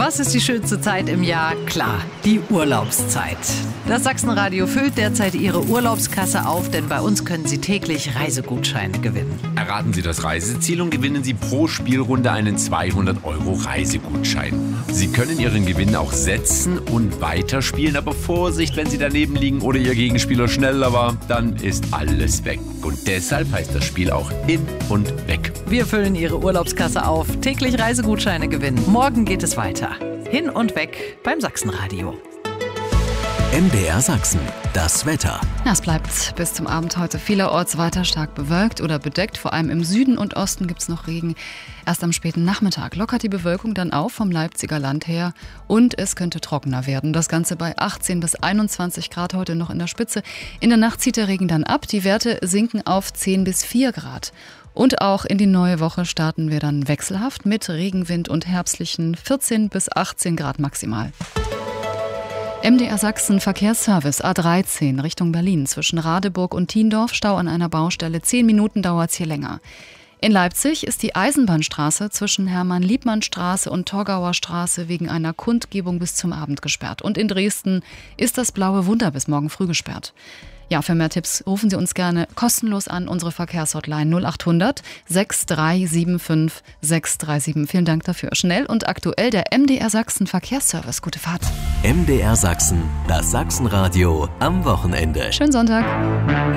Was ist die schönste Zeit im Jahr? Klar, die Urlaubszeit. Das Sachsenradio füllt derzeit Ihre Urlaubskasse auf, denn bei uns können Sie täglich Reisegutscheine gewinnen. Erraten Sie das Reiseziel und gewinnen Sie pro Spielrunde einen 200€ Reisegutschein. Sie können Ihren Gewinn auch setzen und weiterspielen, aber Vorsicht, wenn Sie daneben liegen oder Ihr Gegenspieler schneller war, dann ist alles weg. Und deshalb heißt das Spiel auch hin und weg. Wir füllen Ihre Urlaubskasse auf, täglich Reisegutscheine gewinnen. Morgen geht es weiter. Hin und weg beim Sachsenradio. MDR Sachsen, das Wetter. Es bleibt bis zum Abend heute vielerorts weiter stark bewölkt oder bedeckt. Vor allem im Süden und Osten gibt es noch Regen. Erst am späten Nachmittag lockert die Bewölkung dann auf vom Leipziger Land her und es könnte trockener werden. Das Ganze bei 18 bis 21 Grad heute noch in der Spitze. In der Nacht zieht der Regen dann ab. Die Werte sinken auf 10 bis 4 Grad. Und auch in die neue Woche starten wir dann wechselhaft mit Regenwind und herbstlichen 14 bis 18 Grad maximal. MDR Sachsen Verkehrsservice A13 Richtung Berlin zwischen Radeburg und Thiendorf, Stau an einer Baustelle. 10 Minuten dauert es hier länger. In Leipzig ist die Eisenbahnstraße zwischen Hermann-Liebmann-Straße und Torgauer Straße wegen einer Kundgebung bis zum Abend gesperrt. Und in Dresden ist das Blaue Wunder bis morgen früh gesperrt. Ja, für mehr Tipps rufen Sie uns gerne kostenlos an, unsere Verkehrshotline 0800 6375 637. Vielen Dank dafür. Schnell und aktuell der MDR Sachsen Verkehrsservice. Gute Fahrt. MDR Sachsen, das Sachsenradio am Wochenende. Schönen Sonntag.